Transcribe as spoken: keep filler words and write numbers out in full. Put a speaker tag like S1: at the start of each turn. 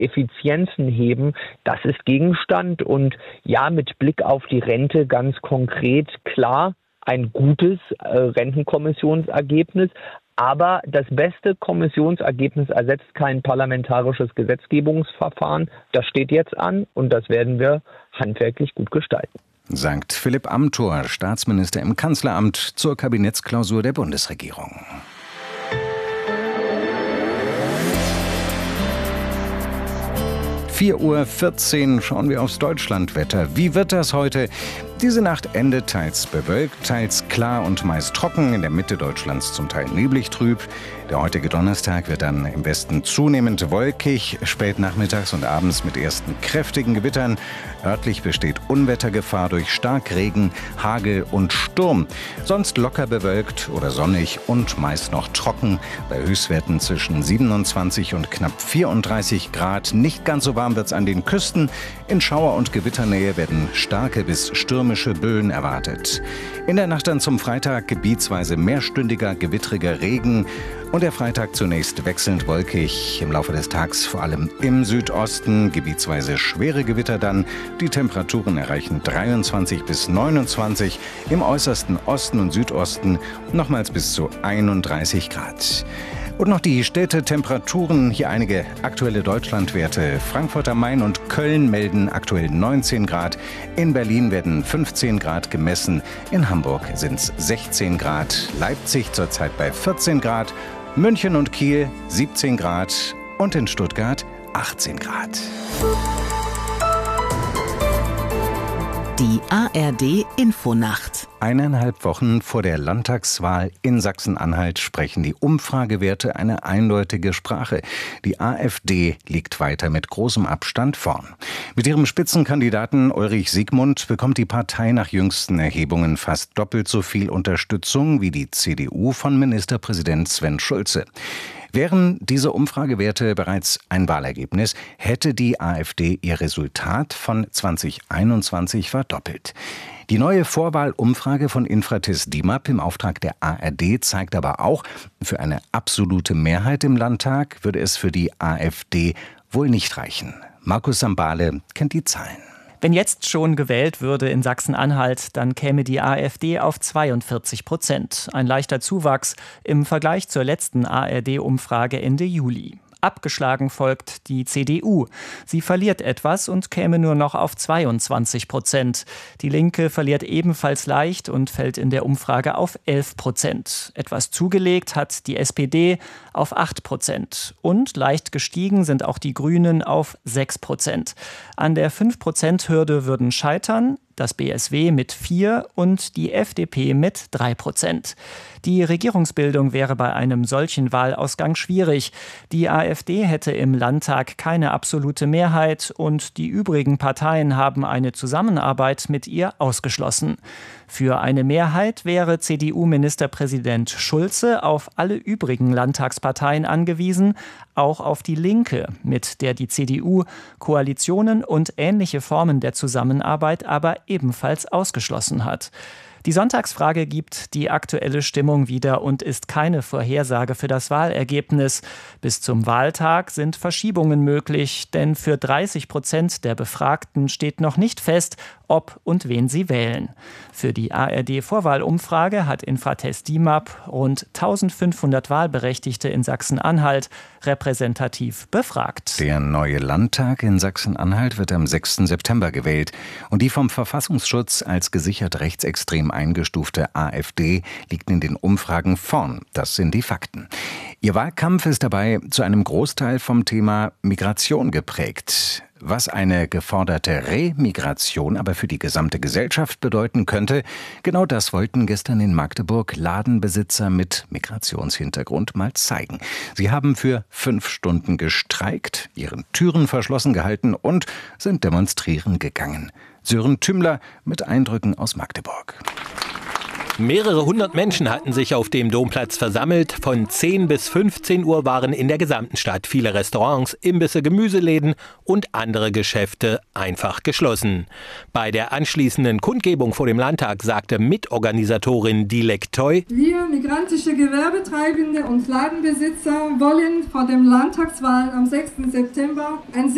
S1: Effizienzen heben, das ist Gegenstand. Und ja, mit Blick auf die Rente ganz konkret, klar, ein gutes äh, Rentenkommissionsergebnis. Aber das beste Kommissionsergebnis ersetzt kein parlamentarisches Gesetzgebungsverfahren. Das steht jetzt an und das werden wir handwerklich gut gestalten.
S2: Sagt Philipp Amthor, Staatsminister im Kanzleramt, zur Kabinettsklausur der Bundesregierung. vier Uhr vierzehn schauen wir aufs Deutschlandwetter. Wie wird das heute? Diese Nacht endet teils bewölkt, teils klar und meist trocken, in der Mitte Deutschlands zum Teil neblig trüb. Der heutige Donnerstag wird dann im Westen zunehmend wolkig, spät nachmittags und abends mit ersten kräftigen Gewittern. Örtlich besteht Unwettergefahr durch Starkregen, Hagel und Sturm. Sonst locker bewölkt oder sonnig und meist noch trocken. Bei Höchstwerten zwischen siebenundzwanzig und knapp vierunddreißig Grad. Nicht ganz so warm wird es an den Küsten. In Schauer- und Gewitternähe werden starke bis stürmische Böen erwartet. In der Nacht dann zum Freitag gebietsweise mehrstündiger, gewittriger Regen. Und der Freitag zunächst wechselnd wolkig. Im Laufe des Tages vor allem im Südosten gebietsweise schwere Gewitter dann. Die Temperaturen erreichen dreiundzwanzig bis neunundzwanzig. Im äußersten Osten und Südosten nochmals bis zu einunddreißig Grad. Und noch die Städtetemperaturen, hier einige aktuelle Deutschlandwerte. Frankfurt am Main und Köln melden aktuell neunzehn Grad. In Berlin werden fünfzehn Grad gemessen. In Hamburg sind es sechzehn Grad. Leipzig zurzeit bei vierzehn Grad. München und Kiel siebzehn Grad. Und in Stuttgart achtzehn Grad.
S3: Die A R D-Infonacht.
S2: Eineinhalb Wochen vor der Landtagswahl in Sachsen-Anhalt sprechen die Umfragewerte eine eindeutige Sprache. Die AfD liegt weiter mit großem Abstand vorn. Mit ihrem Spitzenkandidaten Ulrich Siegmund bekommt die Partei nach jüngsten Erhebungen fast doppelt so viel Unterstützung wie die C D U von Ministerpräsident Sven Schulze. Wären diese Umfragewerte bereits ein Wahlergebnis, hätte die AfD ihr Resultat von zweitausendeinundzwanzig verdoppelt. Die neue Vorwahlumfrage von Infratest DIMAP im Auftrag der A R D zeigt aber auch, für eine absolute Mehrheit im Landtag würde es für die AfD wohl nicht reichen. Markus Sambale kennt die Zahlen.
S4: Wenn jetzt schon gewählt würde in Sachsen-Anhalt, dann käme die AfD auf zweiundvierzig Prozent. Ein leichter Zuwachs im Vergleich zur letzten A R D-Umfrage Ende Juli. Abgeschlagen folgt die C D U. Sie verliert etwas und käme nur noch auf zweiundzwanzig Prozent. Die Linke verliert ebenfalls leicht und fällt in der Umfrage auf elf Prozent. Etwas zugelegt hat die S P D auf acht Prozent. Und leicht gestiegen sind auch die Grünen auf sechs Prozent. An der fünf Prozent Hürde würden scheitern das B S W mit vier und die F D P mit drei Prozent. Die Regierungsbildung wäre bei einem solchen Wahlausgang schwierig. Die AfD hätte im Landtag keine absolute Mehrheit und die übrigen Parteien haben eine Zusammenarbeit mit ihr ausgeschlossen. Für eine Mehrheit wäre C D U-Ministerpräsident Schulze auf alle übrigen Landtagsparteien angewiesen, auch auf die Linke, mit der die C D U Koalitionen und ähnliche Formen der Zusammenarbeit aber ebenfalls ausgeschlossen hat. Die Sonntagsfrage gibt die aktuelle Stimmung wieder und ist keine Vorhersage für das Wahlergebnis. Bis zum Wahltag sind Verschiebungen möglich, denn für dreißig Prozent der Befragten steht noch nicht fest, ob und wen sie wählen. Für die A R D-Vorwahlumfrage hat Infratest DIMAP rund eintausendfünfhundert Wahlberechtigte in Sachsen-Anhalt repräsentativ befragt.
S2: Der neue Landtag in Sachsen-Anhalt wird am sechsten September gewählt. Und die vom Verfassungsschutz als gesichert rechtsextrem eingestufte AfD liegt in den Umfragen vorn. Das sind die Fakten. Ihr Wahlkampf ist dabei zu einem Großteil vom Thema Migration geprägt. Was eine geforderte Remigration aber für die gesamte Gesellschaft bedeuten könnte, genau das wollten gestern in Magdeburg Ladenbesitzer mit Migrationshintergrund mal zeigen. Sie haben für fünf Stunden gestreikt, ihren Türen verschlossen gehalten und sind demonstrieren gegangen. Sören Tümmler mit Eindrücken aus Magdeburg.
S5: Mehrere hundert Menschen hatten sich auf dem Domplatz versammelt. Von zehn bis fünfzehn Uhr waren in der gesamten Stadt viele Restaurants, Imbisse, Gemüseläden und andere Geschäfte einfach geschlossen. Bei der anschließenden Kundgebung vor dem Landtag sagte Mitorganisatorin Dilek Toy:
S6: Wir migrantische Gewerbetreibende und Ladenbesitzer wollen vor dem Landtagswahl am sechsten September ein